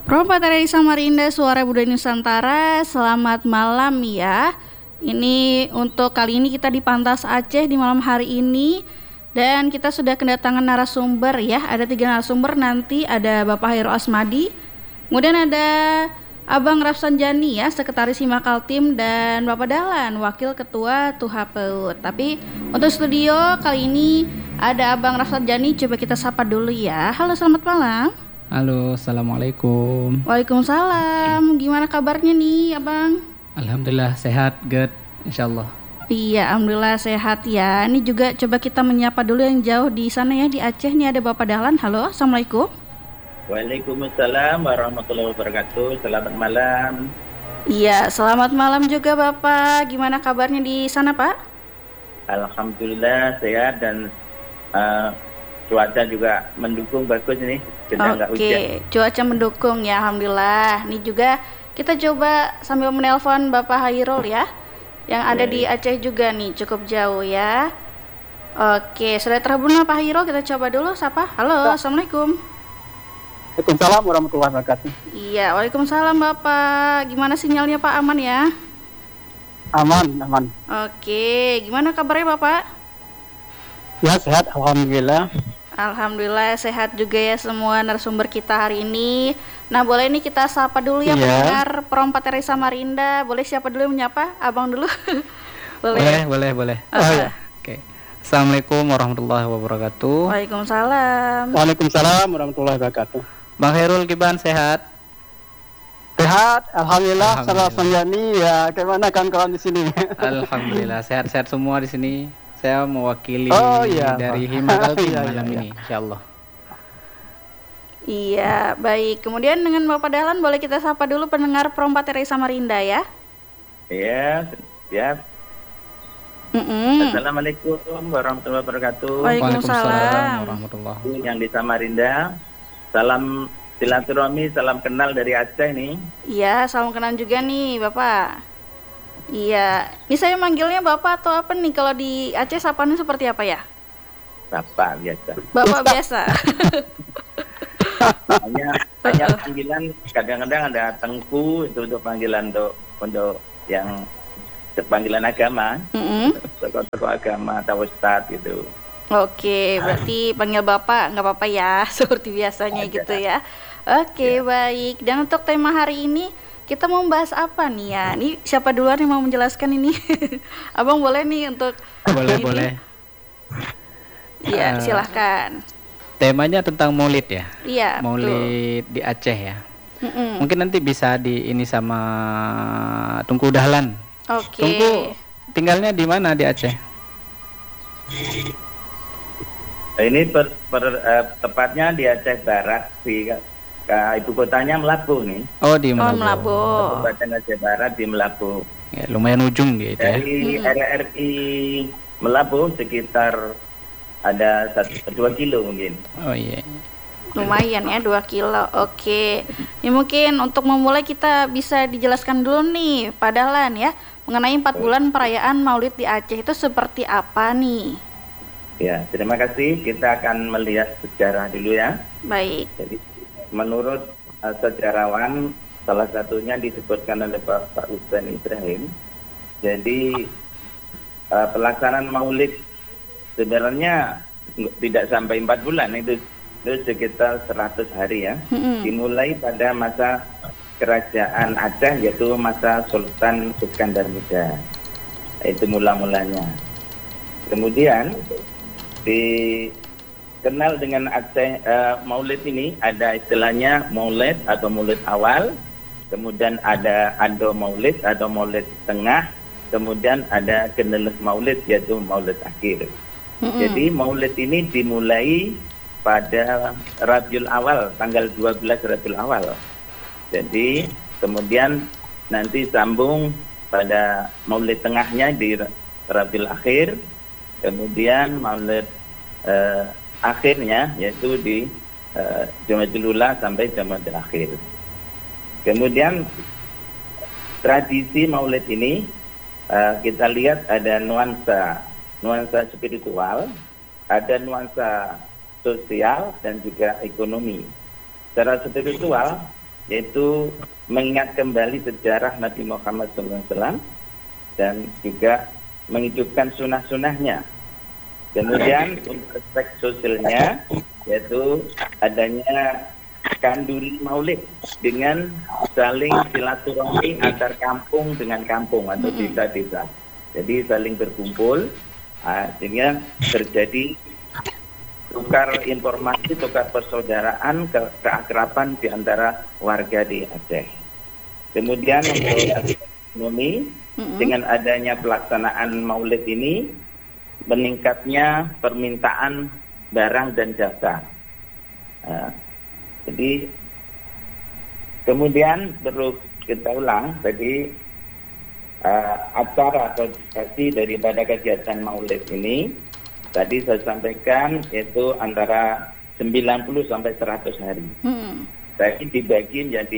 Propa dari Samarinda, Suara Budaya Nusantara, selamat malam ya. Ini untuk kali ini kita di Pantas Aceh di malam hari ini. Dan kita sudah kedatangan narasumber ya. Ada 3 narasumber, nanti ada Bapak Hairul Asmadi, kemudian ada Abang Rafsan Jani ya, Sekretaris Himakal Tim, dan Bapak Dahlan, Wakil Ketua Tuha PAUD. Tapi untuk studio kali ini ada Abang Rafsan Jani, coba kita sapa dulu ya. Halo, selamat malam. Halo, assalamualaikum. Waalaikumsalam. Gimana kabarnya nih, Abang? Alhamdulillah sehat, good, insyaallah. Iya, alhamdulillah sehat ya. Ini juga coba kita menyapa dulu yang jauh di sana ya, di Aceh nih ada Bapak Dahlan. Halo, assalamualaikum. Waalaikumsalam warahmatullahi wabarakatuh. Selamat malam. Iya, selamat malam juga Bapak. Gimana kabarnya di sana, Pak? Alhamdulillah sehat dan cuaca juga mendukung, bagus ini. Sedang nggak hujan. Oke, cuaca mendukung ya, alhamdulillah. Ini juga kita coba sambil menelpon Bapak Hairul ya, yang ada di Aceh juga nih, cukup jauh ya. Oke, sudah terhubung Pak Hairul, kita coba dulu sapa. Halo, assalamualaikum. Waalaikumsalam warahmatullahi wabarakatuh. Iya, waalaikumsalam Bapak. Gimana sinyalnya Pak, aman ya? Aman. Oke, gimana kabarnya Bapak? Ya sehat, alhamdulillah. Alhamdulillah sehat juga ya semua narasumber kita hari ini. Nah, boleh nih kita sapa dulu ya Iya. pendengar Perompak dari Samarinda. Boleh siapa dulu yang menyapa? Abang dulu. Boleh. Oh ya. Oke. Assalamualaikum warahmatullahi wabarakatuh. Waalaikumsalam. Waalaikumsalam warahmatullahi wabarakatuh. Bang Hairul Kiban sehat? Sehat, alhamdulillah. Alhamdulillah. Salah Sanjani ya. Bagaimana kawan-kawan di sini? Alhamdulillah sehat-sehat semua di sini. Saya mewakili Oh, iya, dari Pak. Himakal Tim Iya, malam iya. ini, insyaallah. Iya, baik. Kemudian dengan Bapak Dahlan boleh kita sapa dulu pendengar Perompak dari Samarinda ya. Ya, siap. Assalamualaikum warahmatullahi wabarakatuh. Waalaikumsalam. warahmatullahi. Yang di Samarinda, salam silaturahmi, salam kenal dari Aceh nih. Iya, salam kenal juga nih Bapak. Iya, ini saya manggilnya Bapak atau apa nih? Kalau di Aceh sapaannya seperti apa ya? Sapa biasa. Bapak biasa. Hanya panggilan, kadang-kadang ada Tengku itu untuk panggilan untuk yang panggilan agama, tokoh agama atau ustadz gitu. Oke, berarti panggil Bapak nggak apa-apa ya, seperti biasanya gitu ya. Oke, baik. Dan untuk tema hari ini kita mau membahas apa nih ya? Ini siapa duluan yang mau menjelaskan ini? Abang boleh nih untuk ini? Boleh. Iya, silahkan. Temanya tentang Maulid ya. Iya, betul. Maulid di Aceh ya. Mungkin nanti bisa di ini sama Tungku Dahlan. Oke. Tungku tinggalnya di mana di Aceh? Ini tepatnya di Aceh Barat, ibu kotanya Melabu nih. Oh, di Oh, Melabu. Melabu. Kabupaten Aceh Barat di Melabu. Ya, lumayan ujung gitu ya. Dari RRI Melabu sekitar ada 2 kilo mungkin. Oh iya. Lumayan ya, 2 kilo. Oke. Ini mungkin untuk memulai kita bisa dijelaskan dulu nih, Pak Dahlan ya, mengenai 4 bulan perayaan Maulid di Aceh itu seperti apa nih? Ya, terima kasih. Kita akan melihat sejarah dulu ya. Baik. Jadi menurut sejarawan, salah satunya disebutkan oleh Pak Hussein Ibrahim. Jadi pelaksanaan Maulid sebenarnya tidak sampai 4 bulan, itu sekitar 100 hari ya. Dimulai pada masa kerajaan Aceh, yaitu masa Sultan Iskandar Muda. Itu mula-mulanya. Kemudian dikenal dengan Aceh Maulid ini ada istilahnya Maulid atau Maulid awal, kemudian ada Ado Maulid atau Maulid tengah, kemudian ada Geneleh Maulid yaitu Maulid akhir. Jadi Maulid ini dimulai pada Rabiul Awal, tanggal 12 Rabiul Awal. Jadi kemudian nanti sambung pada Maulid tengahnya di Rabiul Akhir, kemudian Maulid akhirnya yaitu di Jumadil Ula sampai Jumadil Akhir. Kemudian tradisi Maulid ini kita lihat ada nuansa spiritual, ada nuansa sosial dan juga ekonomi. Secara spiritual yaitu mengingat kembali sejarah Nabi Muhammad SAW dan juga menghidupkan sunnah-sunnahnya. Kemudian untuk aspek sosialnya yaitu adanya kanduri maulid dengan saling silaturahmi antar kampung dengan kampung atau desa-desa. Jadi saling berkumpul, sehingga terjadi tukar informasi, tukar persaudaraan, keakraban di antara warga di Aceh. Kemudian untuk ekonomi, dengan adanya pelaksanaan maulid ini, meningkatnya permintaan barang dan jasa. Jadi kemudian perlu kita ulang tadi acara atau diskursi daripada kegiatan maulid ini tadi saya sampaikan yaitu antara 90 sampai 100 hari. Tadi dibagi menjadi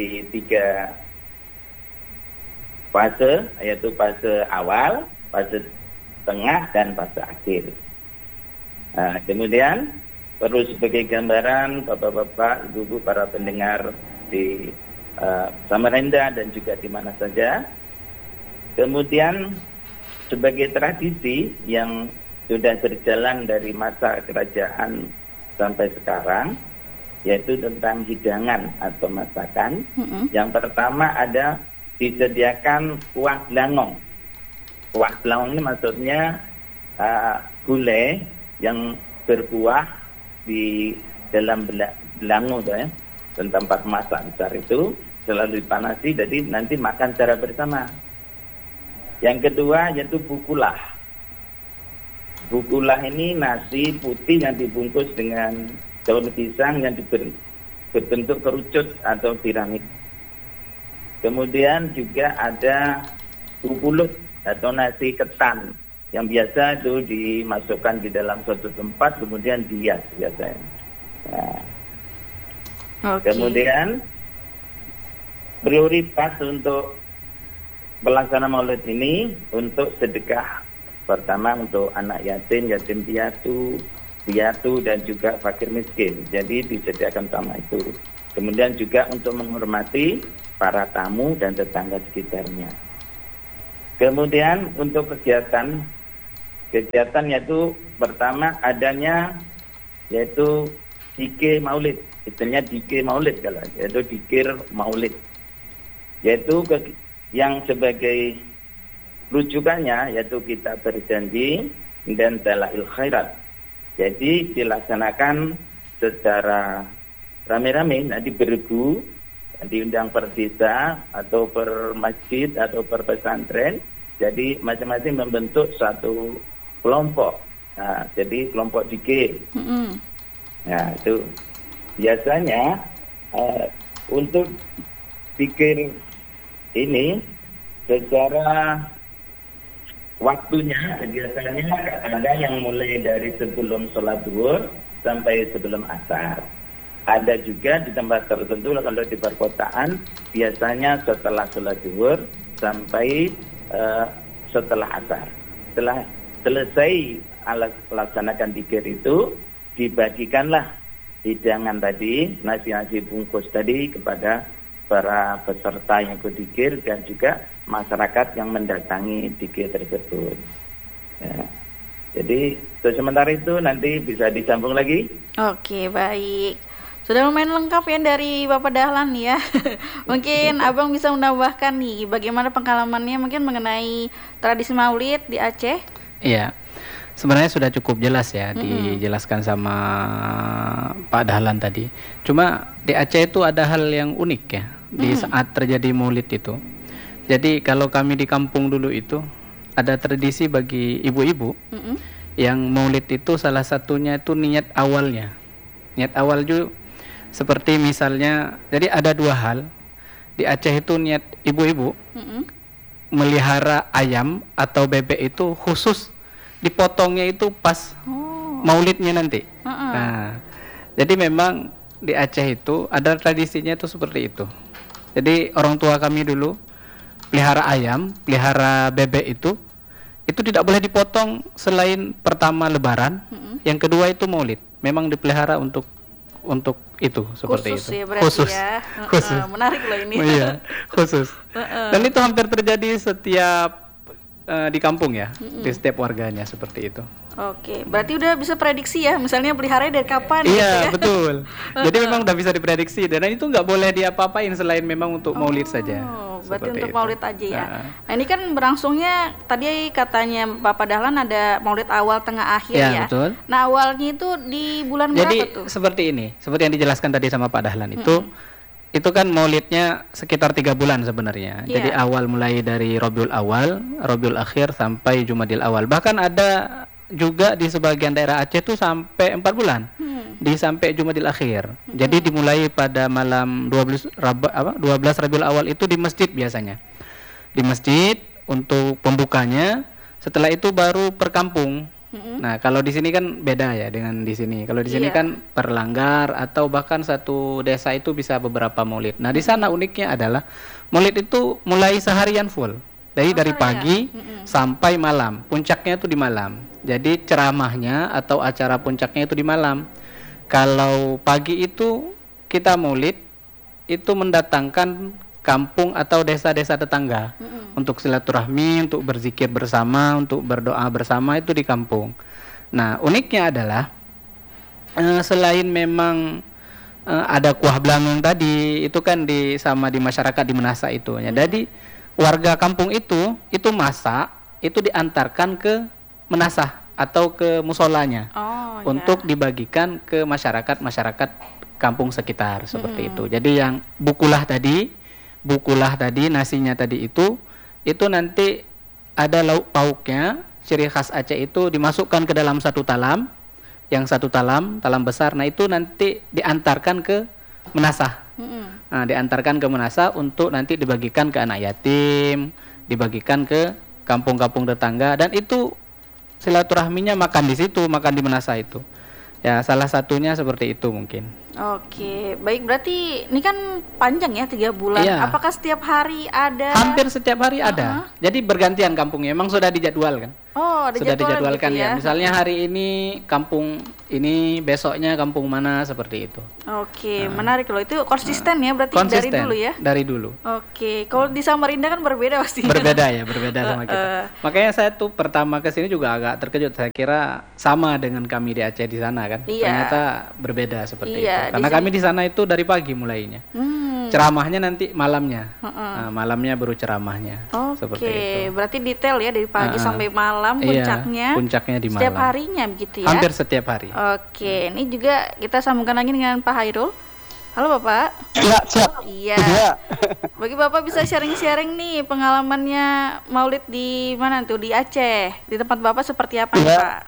3 fase, yaitu fase awal, fase tengah, dan fase akhir. Kemudian perlu sebagai gambaran Bapak-bapak, Ibu-ibu, para pendengar di Samarinda dan juga di mana saja. Kemudian sebagai tradisi yang sudah berjalan dari masa kerajaan sampai sekarang, yaitu tentang hidangan atau masakan. Yang pertama ada disediakan kuah belangong. Kuah belangong ini maksudnya gulai yang berkuah di dalam belangu ya, dan tempat masak besar itu selalu dipanasi, jadi nanti makan secara bersama. Yang kedua yaitu bukulah. Bukulah ini nasi putih yang dibungkus dengan daun pisang yang berbentuk kerucut atau piramid. Kemudian juga ada bukulut atau nasi ketan yang biasa itu dimasukkan di dalam suatu tempat kemudian dihias biasanya. Kemudian prioritas untuk pelaksanaan maulid ini untuk sedekah. Pertama untuk anak yatim, yatim piatu, dan juga fakir miskin. Jadi disediakan sama itu. Kemudian juga untuk menghormati para tamu dan tetangga sekitarnya. Kemudian untuk kegiatan yaitu pertama adanya yaitu dikir maulid. Istilahnya dikir maulid kalau yaitu dikir maulid. Yaitu yang sebagai rujukannya yaitu kita berjanji dan dalail khairat. Jadi dilaksanakan secara rame-rame, nanti bergu, diundang per desa atau per masjid atau per pesantren. Jadi masing-masing membentuk satu kelompok. Nah, jadi kelompok dikir. Nah, itu biasanya untuk dikir ini secara waktunya biasanya ada yang mulai dari sebelum sholat zuhur sampai sebelum asar. Ada juga di tempat tertentu kalau di perkotaan biasanya setelah sholat zuhur sampai setelah asar. Setelah selesai laksanakan dzikir itu dibagikanlah hidangan tadi, nasi-nasi bungkus tadi kepada para peserta yang ikut dzikir dan juga masyarakat yang mendatangi dzikir tersebut. Ya. Jadi sementara itu nanti bisa disambung lagi. Oke, baik. Sudah lumayan lengkap ya dari Bapak Dahlan ya. Mungkin Abang bisa menambahkan nih bagaimana pengalamannya mungkin mengenai tradisi Maulid di Aceh? Iya. Sebenarnya sudah cukup jelas ya dijelaskan sama Pak Dahlan tadi. Cuma di Aceh itu ada hal yang unik ya di saat terjadi Maulid itu. Jadi kalau kami di kampung dulu itu ada tradisi bagi ibu-ibu yang Maulid itu salah satunya itu niat awalnya. Niat awal juga seperti misalnya, jadi ada dua hal di Aceh itu niat ibu-ibu melihara ayam atau bebek itu khusus dipotongnya itu pas Maulidnya nanti. Nah, jadi memang di Aceh itu ada tradisinya itu seperti itu. Jadi orang tua kami dulu pelihara ayam, pelihara bebek itu tidak boleh dipotong selain pertama Lebaran, yang kedua itu Maulid. Memang dipelihara untuk untuk itu seperti khusus itu. ya berarti Khusus. ya. Khusus. Menarik loh ini. Iya, khusus. Dan itu hampir terjadi setiap di kampung ya, di setiap warganya seperti itu. Oke, berarti udah bisa prediksi ya, misalnya peliharanya dari kapan gitu Iya, ya. betul. Jadi memang udah bisa diprediksi dan itu nggak boleh diapa-apain selain memang untuk maulid saja. Oh, berarti Seperti untuk itu. maulid aja ya. Nah. Nah, ini kan berlangsungnya tadi katanya Bapak Dahlan ada maulid awal, tengah, akhir Ya, ya. betul. Nah, awalnya itu di bulan Jadi berapa tuh? seperti ini, seperti yang dijelaskan tadi sama Pak Dahlan itu kan maulidnya sekitar 3 bulan sebenarnya. Jadi Iya. awal mulai dari Rabiul Awal, Rabiul Akhir sampai Jumadil Awal. Bahkan ada juga di sebagian daerah Aceh tuh sampai 4 bulan. Di sampai Jumadil Akhir. Jadi dimulai pada malam 12 Rabiul Awal itu di masjid biasanya. Di masjid untuk pembukanya, setelah itu baru per kampung. Nah, kalau di sini kan beda ya dengan di sini. Kalau di sini Iya. kan per langgar atau bahkan satu desa itu bisa beberapa maulid. Nah, di sana uniknya adalah maulid itu mulai seharian full. Dari seharian. pagi sampai malam. Puncaknya itu di malam. Jadi ceramahnya atau acara puncaknya itu di malam. Kalau pagi itu kita maulid itu mendatangkan kampung atau desa-desa tetangga untuk silaturahmi, untuk berzikir bersama, untuk berdoa bersama itu di kampung. Nah, uniknya adalah selain memang ada kuah belangong tadi, itu kan sama di masyarakat di Menasa itu ya. Jadi warga kampung itu masak, itu diantarkan ke Menasah atau ke musolanya Oh, untuk dibagikan ke masyarakat kampung sekitar seperti itu. Jadi yang bukulah tadi nasinya tadi itu nanti ada lauk pauknya ciri khas Aceh itu dimasukkan ke dalam satu talam, yang satu talam besar. Nah, itu nanti diantarkan ke Menasah. Nah, diantarkan ke Menasah untuk nanti dibagikan ke anak yatim, dibagikan ke kampung-kampung tetangga, dan itu silaturahminya makan di situ, makan di Menasah itu. Ya, salah satunya seperti itu mungkin. Oke, baik, berarti ini kan panjang ya 3 bulan. Iya. Apakah setiap hari ada? Hampir setiap hari ada. Jadi bergantian kampungnya. Emang sudah dijadwalkan. Oh, ada Sudah jadwal dijadwalkan gitu ya. Misalnya hari ini kampung ini, besoknya kampung mana, seperti itu. Oke, menarik loh. Itu konsisten ya berarti dari Konsisten dulu ya. dari dulu. Oke, kalau di Samarinda kan berbeda pasti. Berbeda sama kita. Makanya saya tuh pertama ke sini juga agak terkejut. Saya kira sama dengan kami di Aceh di sana kan. Iya. Ternyata berbeda seperti Iya, itu. Karena di kami di sana itu dari pagi mulainya. Ceramahnya nanti malamnya. Nah, malamnya baru ceramahnya. Seperti itu. Oke, berarti detail ya dari pagi sampai malam puncaknya. Iya, puncaknya di malam. Setiap harinya begitu ya. Hampir setiap hari. Oke, ini juga kita sambungkan lagi dengan Pak Hairul. Halo Bapak. Ya, siap. Iya. Ya. Bagi Bapak bisa sharing-sharing nih pengalamannya Maulid di mana tuh, di Aceh. Di tempat Bapak seperti apa nih, Iya. Pak?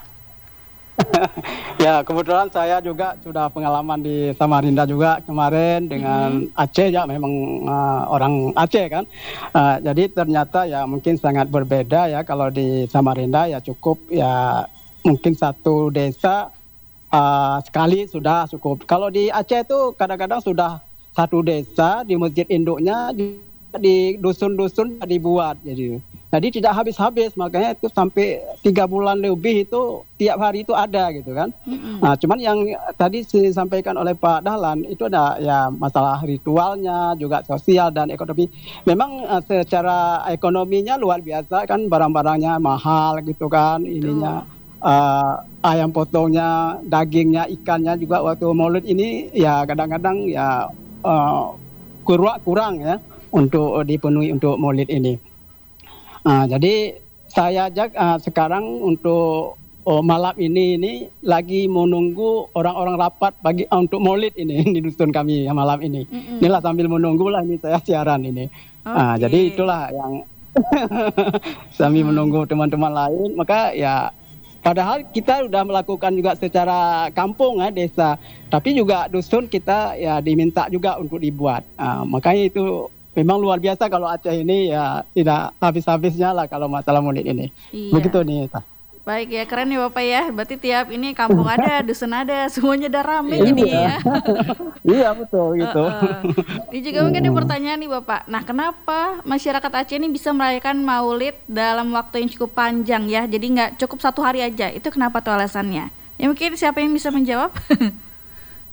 Ya, kebetulan saya juga sudah pengalaman di Samarinda juga kemarin dengan Aceh ya, memang orang Aceh kan. Jadi ternyata ya mungkin sangat berbeda ya. Kalau di Samarinda ya cukup ya mungkin satu desa sekali sudah cukup. Kalau di Aceh itu kadang-kadang sudah satu desa di masjid induknya di dusun-dusun dibuat jadi tidak habis-habis, makanya itu sampai 3 bulan lebih itu tiap hari itu ada gitu kan. Nah, cuman yang tadi disampaikan oleh Pak Dahlan itu ada ya masalah ritualnya juga sosial dan ekonomi. Memang secara ekonominya luar biasa kan, barang-barangnya mahal gitu kan, ininya ayam potongnya, dagingnya, ikannya juga waktu Maulid ini ya kadang-kadang ya kurang ya untuk dipenuhi untuk Maulid ini. Jadi saya ajak sekarang untuk malam ini lagi menunggu orang-orang rapat untuk Maulid ini di dusun kami malam ini. Inilah sambil menunggu lah ini saya siaran ini. Jadi itulah yang sambil menunggu teman-teman lain. Maka ya padahal kita sudah melakukan juga secara kampung ya, desa, tapi juga dusun kita ya diminta juga untuk dibuat. Makanya itu memang luar biasa kalau Aceh ini ya tidak habis-habisnya lah kalau masalah Maulid ini. Iya. Begitu nih. Baik ya, keren ya Bapak ya. Berarti tiap ini kampung ada, dusun ada, semuanya udah rame ini ya. Iya betul gitu. Ini juga mungkin ada pertanyaan nih Bapak. Nah, kenapa masyarakat Aceh ini bisa merayakan Maulid dalam waktu yang cukup panjang ya? Jadi nggak cukup 1 hari aja. Itu kenapa tuh alasannya? Ya mungkin siapa yang bisa menjawab?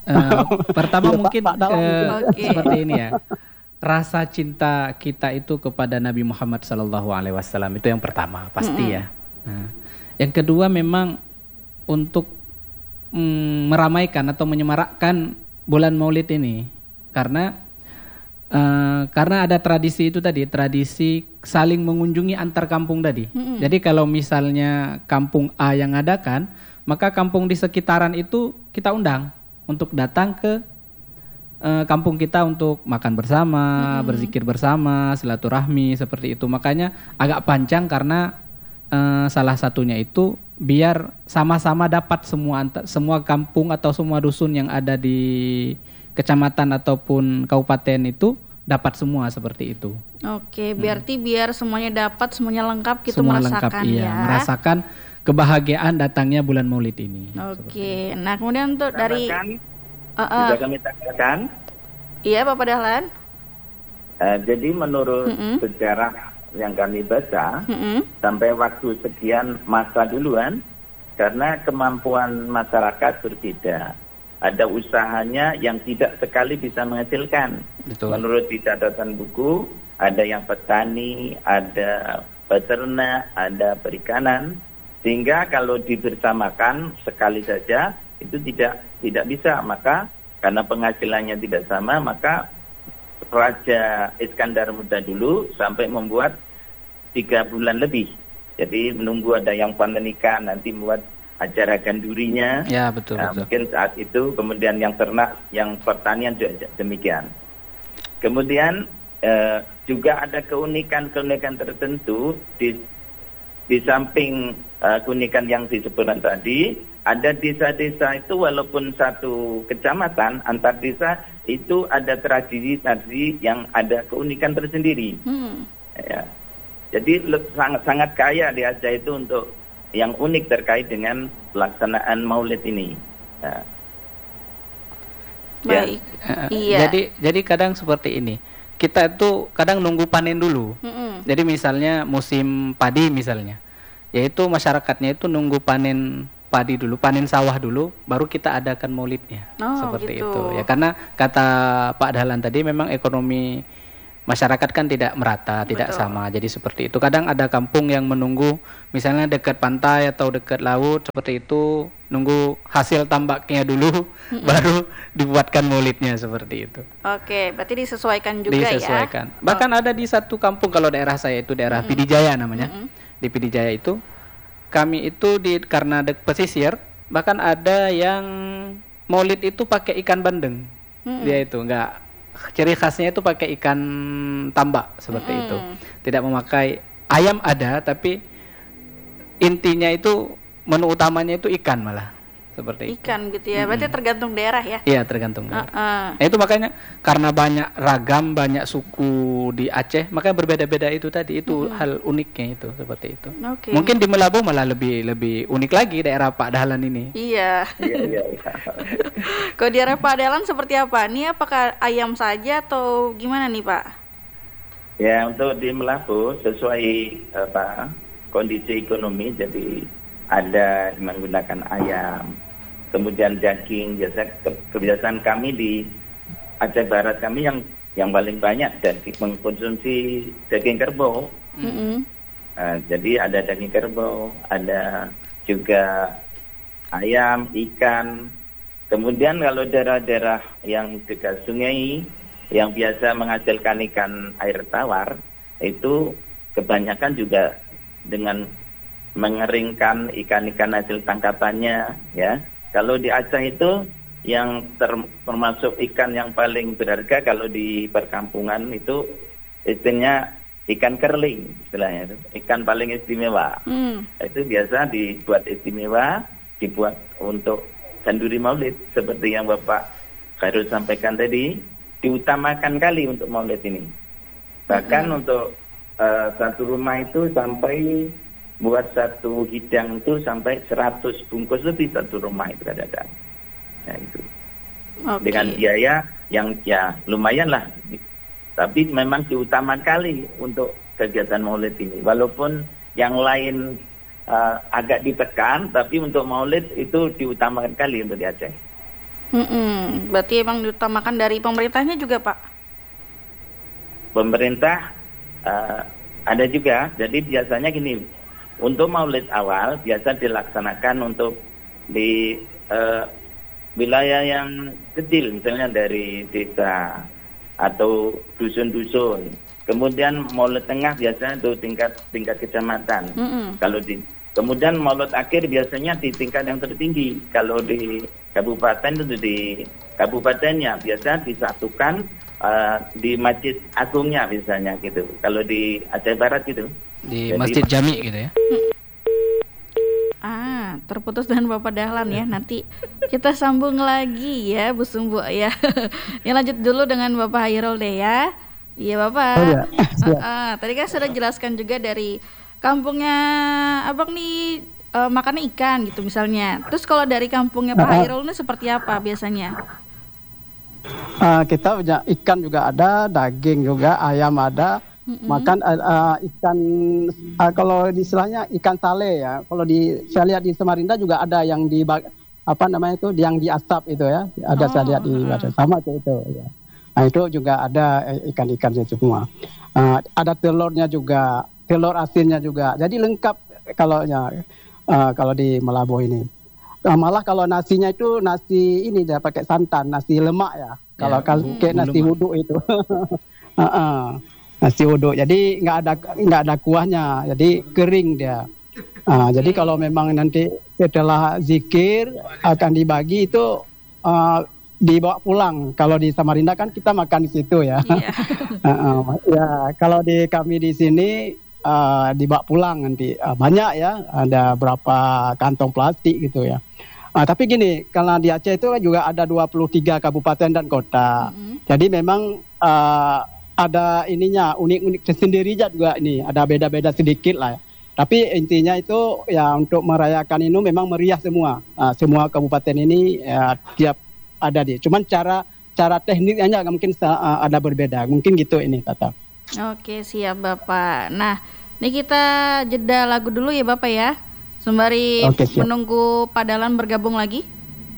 Pertama mungkin Pak Dalam Oke. seperti ini ya. Rasa cinta kita itu kepada Nabi Muhammad SAW itu yang pertama pasti ya. Nah, yang kedua memang untuk meramaikan atau menyemarakkan bulan Maulid ini karena ada tradisi itu tadi, tradisi saling mengunjungi antar kampung tadi. Jadi kalau misalnya kampung A yang ngadakan, maka kampung di sekitaran itu kita undang untuk datang ke kampung kita untuk makan bersama, berzikir bersama, silaturahmi seperti itu. Makanya agak panjang karena salah satunya itu biar sama-sama dapat semua kampung atau semua dusun yang ada di kecamatan ataupun kabupaten itu dapat semua seperti itu. Oke, berarti biar semuanya dapat, semuanya lengkap gitu Semua merasakan lengkap, iya, ya. merasakan kebahagiaan datangnya bulan Maulid ini. Oke, nah kemudian untuk dari Juga kami tambahkan, iya Bapak Dahlan. jadi menurut sejarah yang kami baca, sampai waktu sekian masa duluan, karena kemampuan masyarakat berbeda. Ada usahanya yang tidak sekali bisa menghasilkan. Betul. Menurut di catatan buku, ada yang petani, ada peternak, ada perikanan, sehingga kalau dibersamakan sekali saja itu tidak bisa. Maka karena penghasilannya tidak sama, maka Raja Iskandar Muda dulu sampai membuat 3 bulan lebih. Jadi menunggu ada yang panen ikan, nanti membuat acara gandurinya. Ya, betul, betul. Mungkin saat itu, kemudian yang ternak, yang pertanian juga demikian. Kemudian juga ada keunikan-keunikan tertentu di samping keunikan yang disebutkan tadi. Ada desa-desa itu walaupun satu kecamatan, antar desa itu ada tradisi yang ada keunikan tersendiri. Ya. Jadi sangat kaya di Aceh itu untuk yang unik terkait dengan pelaksanaan Maulid ini. Ya. Baik. Iya. Jadi kadang seperti ini. Kita itu kadang nunggu panen dulu. Jadi misalnya musim padi misalnya, yaitu masyarakatnya itu nunggu panen padi dulu, panen sawah dulu, baru kita adakan maulidnya. Seperti gitu. itu. Ya karena kata Pak Dahlan tadi memang ekonomi masyarakat kan tidak merata, tidak sama. Jadi seperti itu. Kadang ada kampung yang menunggu misalnya dekat pantai atau dekat laut seperti itu, nunggu hasil tambaknya dulu baru dibuatkan maulidnya seperti itu. Oke, berarti disesuaikan juga Disesuaikan. ya. Bahkan ada di satu kampung, kalau daerah saya itu daerah Pidijaya namanya. Di Pidijaya itu kami itu karena pesisir, bahkan ada yang maulid itu pakai ikan bandeng. Dia itu enggak, ciri khasnya itu pakai ikan tambak seperti itu. Tidak memakai ayam, ada, tapi intinya itu menu utamanya itu ikan malah. Seperti Ikan gitu ya. Berarti tergantung daerah ya. Iya, tergantung daerah. Nah, itu makanya karena banyak ragam, banyak suku di Aceh, makanya berbeda-beda itu tadi. Itu hal uniknya itu seperti itu. Oke. Mungkin di Melabu malah lebih unik lagi daerah Pak Dahlan ini. Iya. Iya. Kalau di daerah Pak Dahlan seperti apa? Ini apakah ayam saja atau gimana nih Pak? Ya, untuk di Melabu sesuai kondisi ekonomi, jadi ada menggunakan ayam, kemudian daging. Kebiasaan kami di Aceh Barat kami yang paling banyak mengkonsumsi daging kerbau. Jadi ada daging kerbau, ada juga ayam, ikan. Kemudian kalau daerah-daerah yang dekat sungai yang biasa menghasilkan ikan air tawar, itu kebanyakan juga dengan mengeringkan ikan-ikan hasil tangkapannya, ya. Kalau di Aceh itu yang termasuk ikan yang paling berharga kalau di perkampungan itu istilahnya ikan kerling, istilahnya itu ikan paling istimewa. Itu biasa dibuat istimewa, dibuat untuk ganduri maulid seperti yang Bapak Khairul sampaikan tadi, diutamakan kali untuk maulid ini. Bahkan untuk satu rumah itu sampai buat satu hidang itu sampai 100 bungkus lebih satu rumah itu kadang-kadang. Nah itu. Dengan biaya yang ya lumayan lah. Tapi memang diutamakan kali untuk kegiatan maulid ini. Walaupun yang lain agak ditekan, tapi untuk maulid itu diutamakan kali untuk di Aceh. Berarti emang diutamakan dari pemerintahnya juga, Pak? Pemerintah ada juga. Jadi biasanya gini, untuk maulid awal biasa dilaksanakan untuk di wilayah yang kecil, misalnya dari desa atau dusun-dusun. Kemudian maulid tengah biasanya itu tingkat kecamatan. Kemudian maulid akhir biasanya di tingkat yang tertinggi. Kalau di kabupaten itu di kabupatennya biasa disatukan di masjid agungnya misalnya gitu. Kalau di Aceh Barat gitu. Di Jadi, Masjid Jami gitu ya. Terputus dengan Bapak Dahlan ya. Nanti kita sambung lagi ya Bu Sumbu ya. Ya lanjut dulu dengan Bapak Hairul deh ya. Iya Bapak. Tadi kan sudah jelaskan juga dari kampungnya Abang nih makannya ikan gitu misalnya. Terus kalau dari kampungnya Pak Hairul ini seperti apa biasanya? Kita punya ikan juga ada, daging juga, ayam ada. Makan ikan kalau di istilahnya ikan sale ya. Kalau saya lihat di Samarinda juga ada yang di apa namanya itu yang diasap itu ya. Ada saya lihat di sama itu ya. Nah itu juga ada ikan-ikannya semua. Ada telurnya juga, telur asinnya juga. Jadi lengkap kalau di Melambo ini. Malah kalau nasinya itu nasi ini dia pakai santan, nasi lemak ya. Kalau kayak nasi uduk itu. Nasi uduk. Jadi nggak ada kuahnya. Jadi kering dia. Jadi kalau memang nanti setelah zikir akan dibagi itu dibawa pulang. Kalau di Samarinda kan kita makan di situ ya. Ya kalau di kami di sini dibawa pulang nanti banyak ya. Ada berapa kantong plastik gitu ya. Tapi gini, karena di Aceh itu juga ada 23 kabupaten dan kota. Jadi memang ada ininya unik-unik tersendiri juga ini. Ada beda-beda sedikit lah. Tapi intinya itu ya untuk merayakan ini memang meriah semua. Semua kabupaten ini tiap ada di. Cuman cara tekniknya mungkin ada berbeda. Mungkin gitu ini Tata. Oke, siap Bapak. Nah, ini kita jeda lagu dulu ya Bapak ya. Sembari menunggu Pak Dahlan bergabung lagi.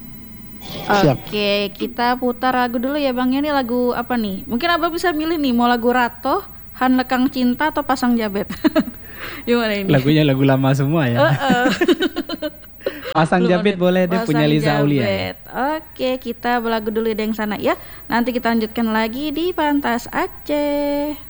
Oke, kita putar lagu dulu ya Bang. Ini lagu apa nih? Mungkin Abang bisa milih nih, mau lagu Rato, Han Lekang Cinta atau Pasang Jabet. Gimana ini? Lagunya lagu lama semua ya. Pasang Jabet boleh deh, punya Liza Aulia ya. Oke, kita berlagu dulu yang sana ya. Nanti kita lanjutkan lagi di Pantas Aceh.